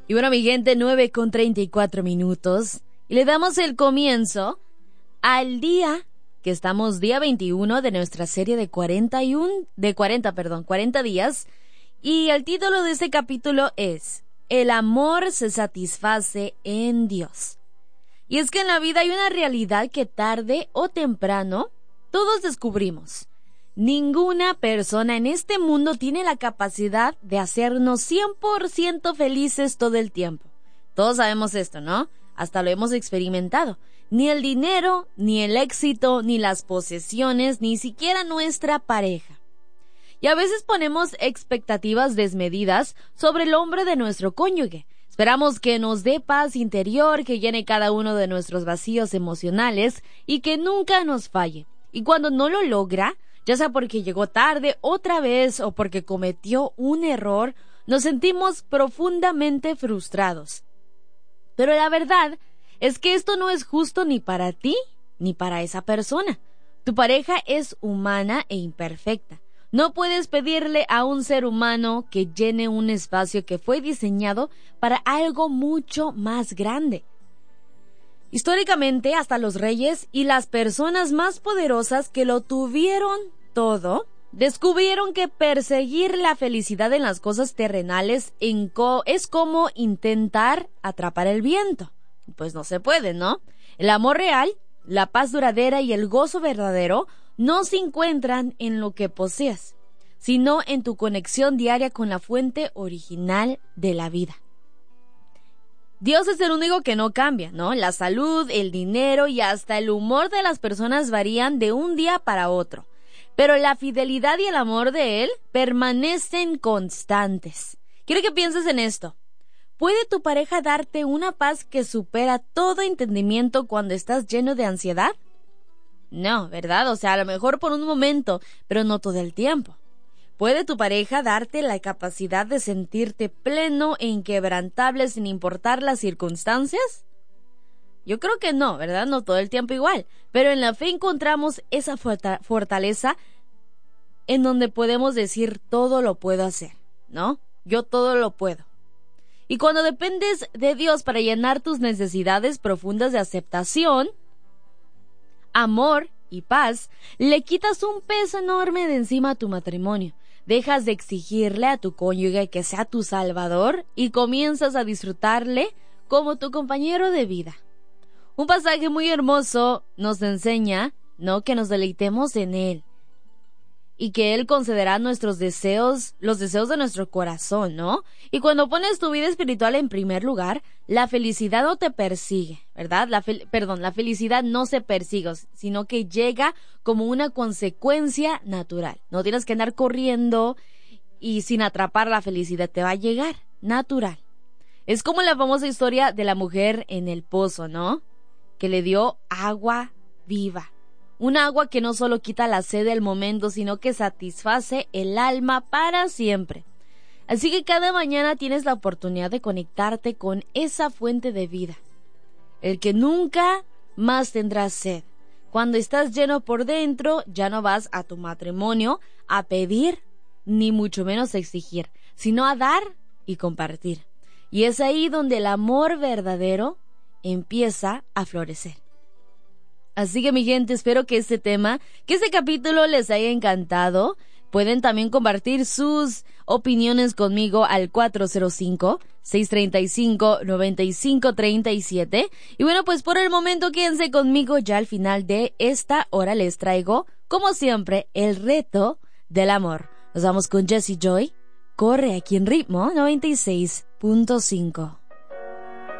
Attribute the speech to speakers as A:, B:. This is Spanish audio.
A: Y bueno, mi gente, 9:34. Y le damos el comienzo al día que estamos, día 21 de nuestra serie de 40 días. Y el título de este capítulo es El amor se satisface en Dios. Y es que en la vida hay una realidad que tarde o temprano todos descubrimos. Ninguna persona en este mundo tiene la capacidad de hacernos 100% felices todo el tiempo. Todos sabemos esto, ¿no? Hasta lo hemos experimentado. Ni el dinero, ni el éxito, ni las posesiones, ni siquiera nuestra pareja. Y a veces ponemos expectativas desmedidas sobre el hombre de nuestro cónyuge. Esperamos que nos dé paz interior, que llene cada uno de nuestros vacíos emocionales y que nunca nos falle. Y cuando no lo logra, ya sea porque llegó tarde otra vez o porque cometió un error, nos sentimos profundamente frustrados. Pero la verdad es que esto no es justo ni para ti ni para esa persona. Tu pareja es humana e imperfecta. No puedes pedirle a un ser humano que llene un espacio que fue diseñado para algo mucho más grande. Históricamente, hasta los reyes y las personas más poderosas que lo tuvieron todo, descubrieron que perseguir la felicidad en las cosas terrenales es como intentar atrapar el viento. Pues no se puede, ¿no? El amor real, la paz duradera y el gozo verdadero no se encuentran en lo que poseas, sino en tu conexión diaria con la fuente original de la vida. Dios es el único que no cambia, ¿no? La salud, el dinero y hasta el humor de las personas varían de un día para otro. Pero la fidelidad y el amor de Él permanecen constantes. Quiero que pienses en esto. ¿Puede tu pareja darte una paz que supera todo entendimiento cuando estás lleno de ansiedad? No, ¿verdad? O sea, a lo mejor por un momento, pero no todo el tiempo. ¿Puede tu pareja darte la capacidad de sentirte pleno e inquebrantable sin importar las circunstancias? Yo creo que no, ¿verdad? No todo el tiempo igual. Pero en la fe encontramos esa fortaleza en donde podemos decir todo lo puedo hacer, ¿no? Yo todo lo puedo. Y cuando dependes de Dios para llenar tus necesidades profundas de aceptación, amor y paz, le quitas un peso enorme de encima a tu matrimonio. Dejas de exigirle a tu cónyuge que sea tu salvador y comienzas a disfrutarle como tu compañero de vida. Un pasaje muy hermoso nos enseña, ¿no?, que nos deleitemos en Él y que Él concederá nuestros deseos, los deseos de nuestro corazón, ¿no? Y cuando pones tu vida espiritual en primer lugar, la felicidad no te persigue, ¿verdad? La felicidad no se persigue, sino que llega como una consecuencia natural. No tienes que andar corriendo y sin atrapar la felicidad, te va a llegar natural. Es como la famosa historia de la mujer en el pozo, ¿no?, que le dio agua viva. Un agua que no solo quita la sed del momento, sino que satisface el alma para siempre. Así que cada mañana tienes la oportunidad de conectarte con esa fuente de vida. El que nunca más tendrás sed. Cuando estás lleno por dentro, ya no vas a tu matrimonio a pedir, ni mucho menos a exigir, sino a dar y compartir. Y es ahí donde el amor verdadero empieza a florecer. Así que mi gente, espero que este capítulo les haya encantado. Pueden también compartir sus opiniones conmigo al 405-635-9537. Y bueno, pues por el momento quédense conmigo. Ya al final de esta hora les traigo, como siempre, el reto del amor. Nos vamos con Jessie Joy. Corre aquí en Ritmo 96.5.